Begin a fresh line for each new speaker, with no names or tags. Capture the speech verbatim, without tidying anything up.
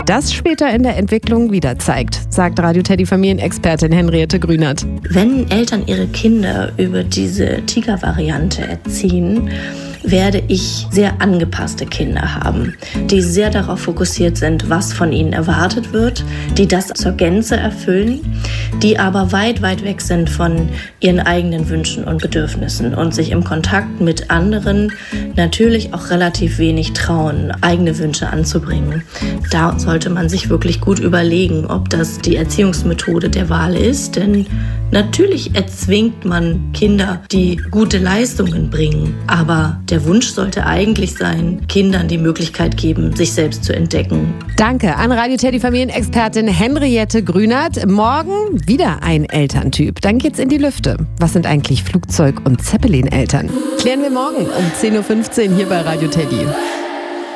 das später in der Entwicklung wieder zeigt, sagt Radio Teddy Familienexpertin Henriette Grünert.
Wenn Eltern ihre Kinder über diese Tiger-Variante erziehen, werde ich sehr angepasste Kinder haben, die sehr darauf fokussiert sind, was von ihnen erwartet wird, die das zur Gänze erfüllen, die aber weit, weit weg sind von ihren eigenen Wünschen und Bedürfnissen und sich im Kontakt mit anderen natürlich auch relativ wenig trauen, eigene Wünsche anzubringen. Da sollte man sich wirklich gut überlegen, ob das die Erziehungsmethode der Wahl ist, denn natürlich erzwingt man Kinder, die gute Leistungen bringen, aber der Wunsch sollte eigentlich sein, Kindern die Möglichkeit geben, sich selbst zu entdecken.
Danke an Radio Teddy Familienexpertin Henriette Grünert. Morgen wieder ein Elterntyp. Dann geht's in die Lüfte. Was sind eigentlich Flugzeug- und Zeppelin-Eltern? Klären wir morgen um zehn Uhr fünfzehn hier bei Radio Teddy.